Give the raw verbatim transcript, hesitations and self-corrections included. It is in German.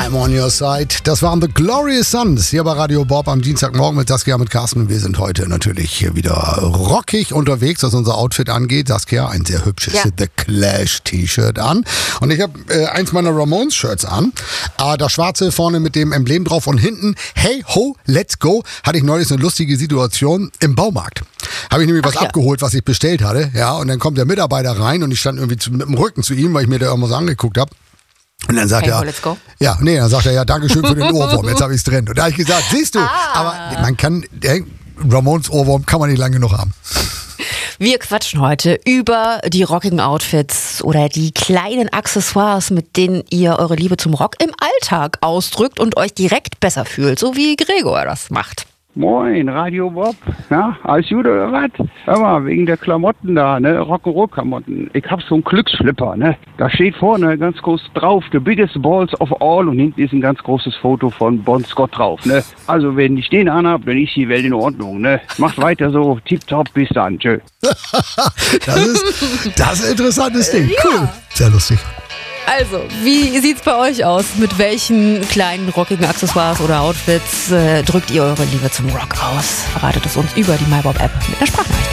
I'm on your side. Das waren The Glorious Sons hier bei Radio Bob am Dienstagmorgen mit Saskia, mit Carsten. Und wir sind heute natürlich hier wieder rockig unterwegs, was unser Outfit angeht. Saskia, ein sehr hübsches ja. The Clash T-Shirt an. Und ich habe äh, eins meiner Ramones-Shirts an. Äh, das schwarze vorne mit dem Emblem drauf und hinten Hey Ho, Let's Go. Hatte ich neulich eine lustige Situation im Baumarkt. Habe ich nämlich was Ach, ja. abgeholt, was ich bestellt hatte. Ja, und dann kommt der Mitarbeiter rein und ich stand irgendwie zu, mit dem Rücken zu ihm, weil ich mir da irgendwas angeguckt habe. Und dann sagt hey, er, oh, let's go. ja, nee, dann sagt er, ja, danke schön für den Ohrwurm, jetzt habe ich es drin. Und da habe ich gesagt, siehst du, ah. aber man kann, der Ramones Ohrwurm kann man nicht lange genug haben. Wir quatschen heute über die rockigen Outfits oder die kleinen Accessoires, mit denen ihr eure Liebe zum Rock im Alltag ausdrückt und euch direkt besser fühlt, so wie Gregor das macht. Moin, Radio Bob. Na, alles gut oder was? Hör mal, wegen der Klamotten da, ne? Rock'n'Roll-Klamotten. Ich hab so einen Glücksflipper, ne? Da steht vorne ganz groß drauf, the biggest balls of all, und hinten ist ein ganz großes Foto von Bon Scott drauf, ne? Also, wenn ich den anhab, dann ist die Welt in Ordnung, ne? Macht weiter so, tipptopp, bis dann, tschö. das ist, das ist ein interessantes Ding. Ja. Cool. Sehr lustig. Also, wie sieht's bei euch aus? Mit welchen kleinen rockigen Accessoires oder Outfits äh, drückt ihr eure Liebe zum Rock aus? Verratet es uns über die MyBob-App mit einer Sprachnachricht.